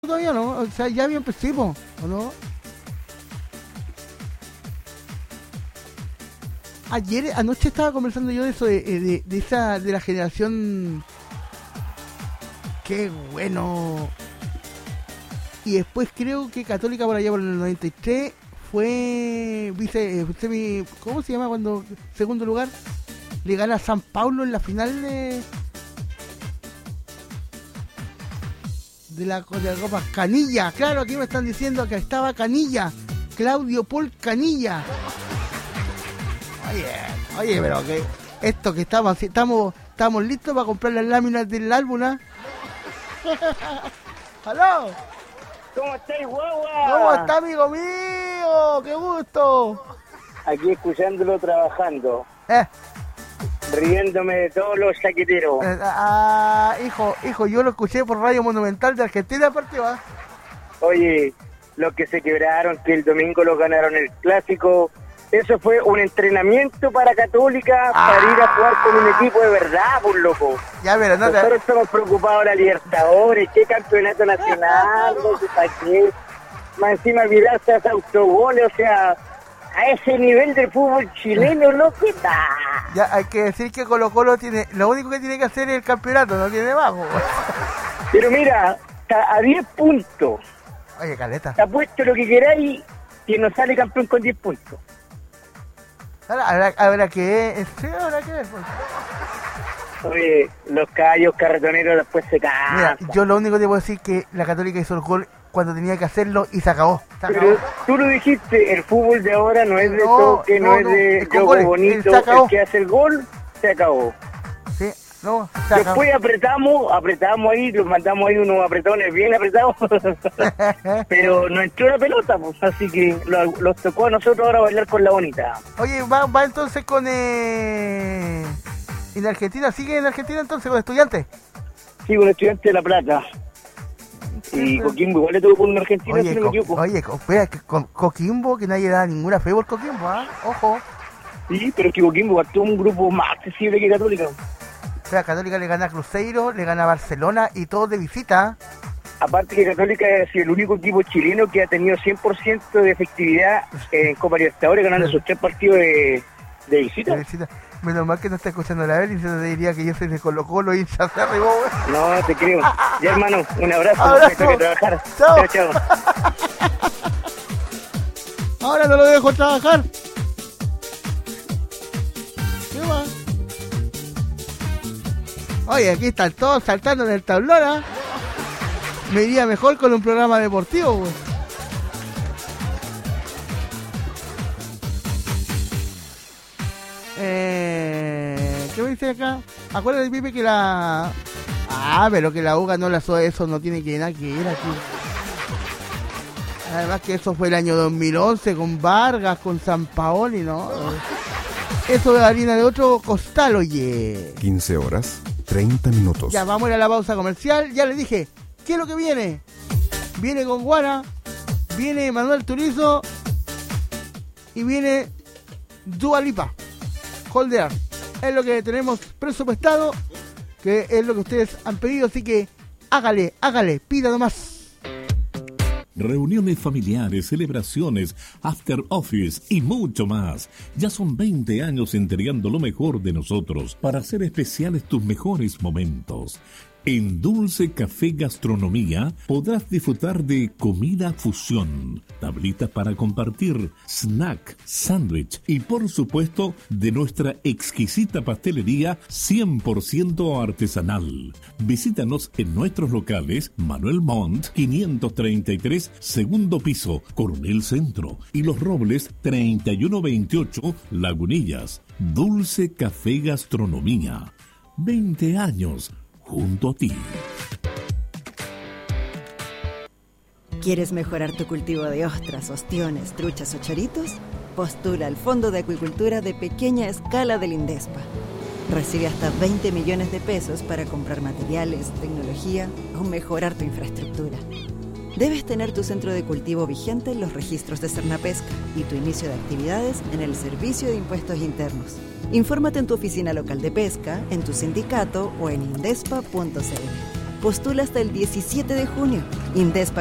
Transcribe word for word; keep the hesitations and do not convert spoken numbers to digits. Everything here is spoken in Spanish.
Todavía no, o sea, ya bien empecemos, ¿o no? Ayer, anoche estaba conversando yo de eso, de, de, de esa, de la generación. Qué bueno. Y después creo que Católica por allá por el noventa y tres fue vice, semi, ¿cómo se llama cuando segundo lugar? Le gana a San Paulo en la final de de la, de la Copa Canilla. Claro, aquí me están diciendo que estaba Canilla, Claudio Paul Canilla. Oye, oye, pero que esto que estamos estamos estamos listos para comprar las láminas del álbum, ¿ah? ¡Aló! ¿Cómo estáis, guagua? ¿Cómo está, amigo mío? ¡Qué gusto! Aquí escuchándolo trabajando. Eh. Riéndome de todos los chaqueteros. Eh, ah, hijo, hijo, yo lo escuché por Radio Monumental de Argentina, aparte va. Oye, los que se quebraron, que el domingo lo ganaron el clásico, eso fue un entrenamiento para Católica, ah. para ir a jugar con un equipo de verdad, por loco. Ya, pero no te... Nosotros estamos preocupados de la Libertadores, qué campeonato nacional, no sé para qué. Más encima olvidarse de esos autogoles, o sea, a ese nivel del fútbol chileno, ¿no? ¿Qué tal? Ya, hay que decir que Colo Colo tiene, lo único que tiene que hacer es el campeonato, no tiene más. Pero mira, está a diez puntos. Oye, caleta. Te apuesto lo que queráis, que no sale campeón con diez puntos. Ahora, habrá, habrá que ver, sí, habrá que ver. Pues. Oye, los callos carretoneros después se cansan. Mira, yo lo único que puedo decir es que la Católica hizo el gol cuando tenía que hacerlo y se acabó. Se acabó. Pero tú lo dijiste, el fútbol de ahora no es de no, toque, no, no es no, de juego goles, bonito. El que hace el gol, se acabó. Sí, no, se acabó. Después apretamos, apretamos ahí, los mandamos ahí unos apretones bien apretados. Pero no entró la pelota, pues, así que los, los tocó a nosotros ahora bailar con la bonita. Oye, va, va entonces con... Eh... ¿En Argentina? ¿Sigue en Argentina entonces con Estudiantes? Sí, con Estudiantes de La Plata. Y Coquimbo igual le tocó con una Argentina, oye, si no co- me equivoco. Oye, espera, que con Coquimbo, que nadie da ninguna fe por Coquimbo, ¿ah? ¿eh? Ojo. Sí, pero es que Coquimbo actuó un grupo más accesible que Católica. O sea, Católica le gana a Cruzeiro, le gana a Barcelona y todos de visita. Aparte que Católica ha sido el único equipo chileno que ha tenido cien por ciento de efectividad en Copa Libertadores, ganando sus tres partidos de, de visita. De visita. Menos mal que no está escuchando la Beli, se te diría que yo soy de Colo Colo y se arribó, güey. No, te creo. Ya, hermano, un abrazo. Abrazo. Tengo que trabajar. Chao. Chao, chao. Ahora no lo dejo trabajar. ¿Qué va? Oye, aquí están todos saltando en el tablón, ¿ah? Me iría mejor con un programa deportivo, güey. Eh, ¿Qué me dice acá? Acuérdate, Pipe, que la... Ah, pero que la U ganó la S O E, eso no tiene que nada que ir aquí. Además que eso fue el año dos mil once, con Vargas, con Sampaoli, ¿no? Eso de harina de otro costal, oye. quince horas, treinta minutos. Ya, vamos a ir a la pausa comercial. Ya les dije, ¿qué es lo que viene? Viene con Guara, viene Manuel Turizo y viene Dua Lipa. Holdear. Es lo que tenemos presupuestado, que es lo que ustedes han pedido, así que hágale, hágale, pida nomás. Reuniones familiares, celebraciones, after office y mucho más. Ya son veinte años entregando lo mejor de nosotros para hacer especiales tus mejores momentos. En Dulce Café Gastronomía podrás disfrutar de comida fusión, tablitas para compartir, snack, sándwich y por supuesto de nuestra exquisita pastelería cien por ciento artesanal. Visítanos en nuestros locales Manuel Montt quinientos treinta y tres, segundo piso, Coronel Centro y Los Robles treinta y uno veintiocho, Lagunillas. Dulce Café Gastronomía. veinte años junto a ti. ¿Quieres mejorar tu cultivo de ostras, ostiones, truchas o choritos? Postula al Fondo de Acuicultura de Pequeña Escala del INDESPA. Recibe hasta veinte millones de pesos para comprar materiales, tecnología o mejorar tu infraestructura. Debes tener tu centro de cultivo vigente en los registros de Sernapesca y tu inicio de actividades en el Servicio de Impuestos Internos. Infórmate en tu oficina local de pesca, en tu sindicato o en indespa punto c l. Postula hasta el diecisiete de junio. Indespa